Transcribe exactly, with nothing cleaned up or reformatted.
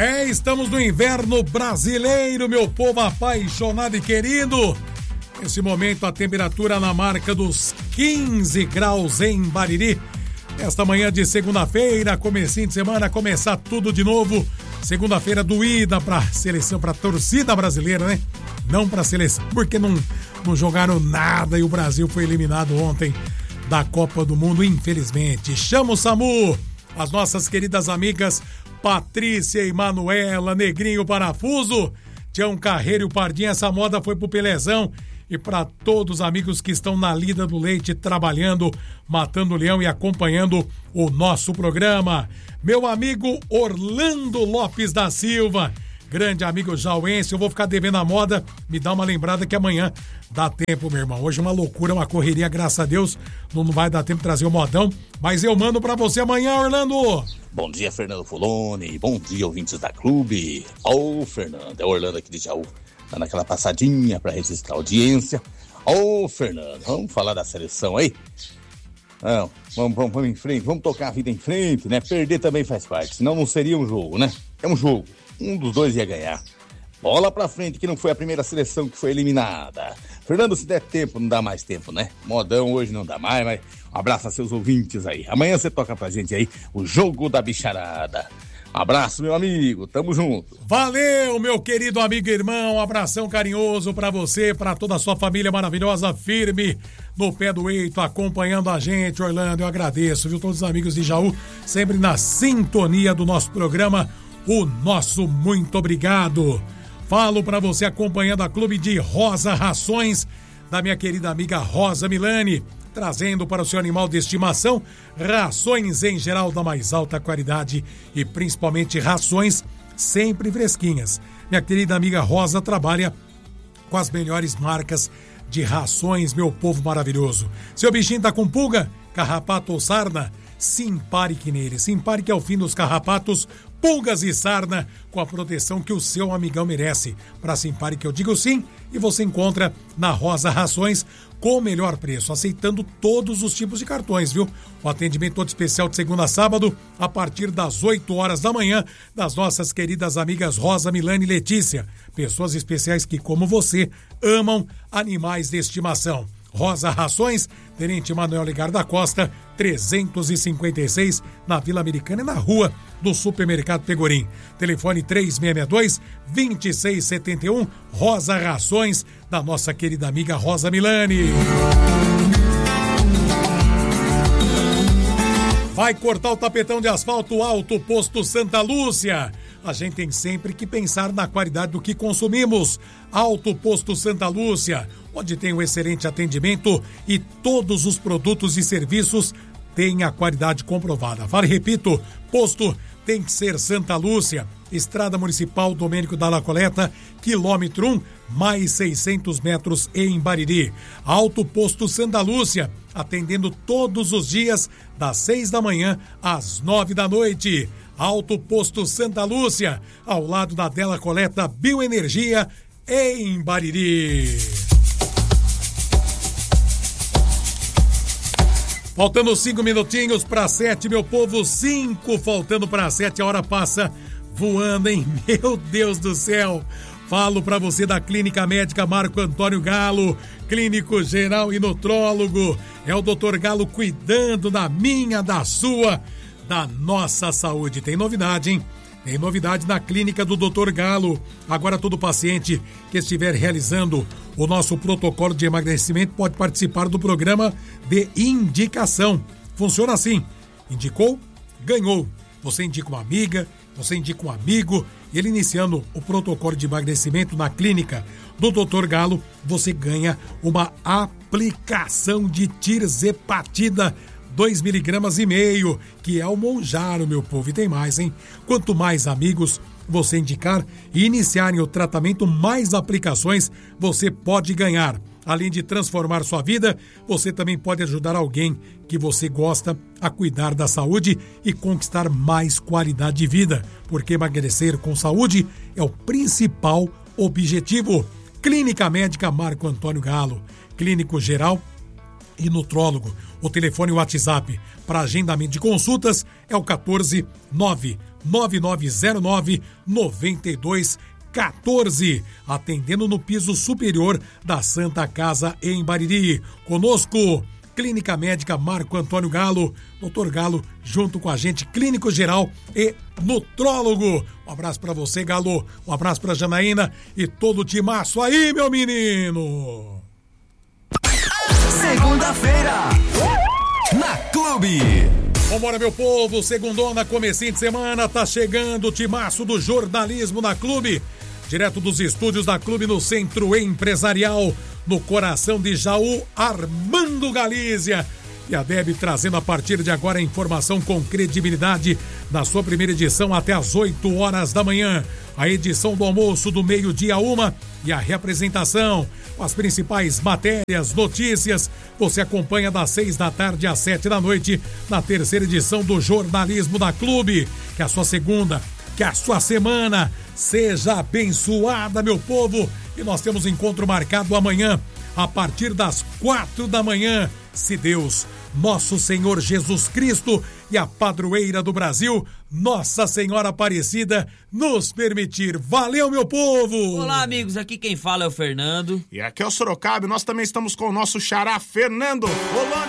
É, estamos no inverno brasileiro, meu povo apaixonado e querido. Nesse momento a temperatura na marca dos quinze graus em Bariri. Esta manhã de segunda-feira, comecinho de semana, começar tudo de novo. Segunda-feira doída pra seleção, pra torcida brasileira, né? Não pra seleção, porque não, não jogaram nada e o Brasil foi eliminado ontem da Copa do Mundo, infelizmente. Chama o SAMU, as nossas queridas amigas Patrícia e Manuela, Negrinho Parafuso, Tião Carreiro e o Pardinho. Essa moda foi pro Pelezão e para todos os amigos que estão na lida do leite, trabalhando, matando o leão e acompanhando o nosso programa. Meu amigo Orlando Lopes da Silva, grande amigo jauense, eu vou ficar devendo a moda, me dá uma lembrada que amanhã dá tempo, meu irmão. Hoje uma loucura, uma correria, graças a Deus, não vai dar tempo de trazer o modão, mas eu mando pra você amanhã, Orlando. Bom dia, Fernando Foloni, bom dia, ouvintes da Clube. Ô, oh, Fernando, é o Orlando aqui de Jaú, dando aquela passadinha pra registrar a audiência. Ô, oh, Fernando, vamos falar da seleção aí? Não, vamos, vamos, vamos em frente, vamos tocar a vida em frente, né? Perder também faz parte, senão não seria um jogo, né? É um jogo. Um dos dois ia ganhar. Bola pra frente, que não foi a primeira seleção que foi eliminada. Fernando, se der tempo, não dá mais tempo, né? Modão hoje não dá mais, mas um abraço a seus ouvintes aí. Amanhã você toca pra gente aí o Jogo da Bicharada. Um abraço, meu amigo, tamo junto. Valeu, meu querido amigo e irmão, um abração carinhoso pra você, pra toda a sua família maravilhosa, firme no pé do eito, acompanhando a gente, Orlando. Eu agradeço, viu? Todos os amigos de Jaú, sempre na sintonia do nosso programa. O nosso muito obrigado. Falo para você acompanhando a Clube de Rosa Rações, da minha querida amiga Rosa Milani, trazendo para o seu animal de estimação rações em geral da mais alta qualidade e principalmente rações sempre fresquinhas. Minha querida amiga Rosa trabalha com as melhores marcas de rações, meu povo maravilhoso. Seu bichinho tá com pulga, carrapato ou sarna? Simparique nele. Simparique é o fim dos carrapatos, pulgas e sarna, com a proteção que o seu amigão merece. Para Simparique eu digo sim, e você encontra na Rosa Rações com o melhor preço, aceitando todos os tipos de cartões, viu? O atendimento todo especial de segunda a sábado, a partir das oito horas da manhã, das nossas queridas amigas Rosa, Milani e Letícia. Pessoas especiais que, como você, amam animais de estimação. Rosa Rações, Tenente Manuel Ligar da Costa, trezentos e cinquenta e seis, na Vila Americana e na rua do Supermercado Pegorim. Telefone três seis seis dois, dois seis sete um, Rosa Rações, da nossa querida amiga Rosa Milani. Vai cortar o tapetão de asfalto Alto Posto Santa Lúcia. A gente tem sempre que pensar na qualidade do que consumimos. Alto Posto Santa Lúcia, onde tem um excelente atendimento e todos os produtos e serviços têm a qualidade comprovada. Vale, repito, posto tem que ser Santa Lúcia. Estrada Municipal Domênico Dalla Coleta, quilômetro um, mais seiscentos metros em Bariri. Alto Posto Santa Lúcia, atendendo todos os dias, das seis da manhã às nove da noite. Alto Posto Santa Lúcia, ao lado da Della Coleta Bioenergia, em Bariri. Faltando cinco minutinhos para sete, meu povo, cinco faltando para sete, a hora passa voando, hein? Meu Deus do céu! Falo para você da Clínica Médica Marco Antônio Galo, clínico geral e nutrólogo. É o doutor Galo cuidando da minha, da sua, da nossa saúde. Tem novidade, hein? Tem novidade na clínica do doutor Galo. Agora todo paciente que estiver realizando o nosso protocolo de emagrecimento pode participar do programa de indicação. Funciona assim: indicou, ganhou. Você indica uma amiga, você indica um amigo. Ele iniciando o protocolo de emagrecimento na clínica do doutor Galo, você ganha uma aplicação de tirzepatida dois miligramas e meio, que é o Monjaro, meu povo. E tem mais, hein? Quanto mais amigos você indicar e iniciarem o tratamento, mais aplicações você pode ganhar. Além de transformar sua vida, você também pode ajudar alguém que você gosta a cuidar da saúde e conquistar mais qualidade de vida, porque emagrecer com saúde é o principal objetivo. Clínica Médica Marco Antônio Galo, clínico geral e nutrólogo. O telefone e o WhatsApp para agendamento de consultas é o quatorze nove nove nove zero nove nove dois um quatro, atendendo no piso superior da Santa Casa em Bariri. Conosco, Clínica Médica Marco Antônio Galo, doutor Galo, junto com a gente, clínico geral e nutrólogo. Um abraço pra você, Galo, um abraço pra Janaína e todo o timaço aí, meu menino! Segunda-feira, na Clube. Vambora, meu povo, segundona, comecinho de semana, tá chegando o timaço do jornalismo na Clube, direto dos estúdios da Clube no Centro Empresarial, no coração de Jaú, Armando Galícia. E a Deb trazendo a partir de agora a informação com credibilidade na sua primeira edição até às oito horas da manhã. A edição do almoço do meio-dia uma e a reapresentação com as principais matérias, notícias. Você acompanha das seis da tarde às sete da noite na terceira edição do Jornalismo da Clube. Que a sua segunda, que a sua semana seja abençoada, meu povo. E nós temos encontro marcado amanhã a partir das quatro da manhã, se Deus, nosso Senhor Jesus Cristo e a padroeira do Brasil, Nossa Senhora Aparecida, nos permitir. Valeu, meu povo! Olá, amigos, aqui quem fala é o Fernando. E aqui é o Sorocaba, e nós também estamos com o nosso xará Fernando. Olá!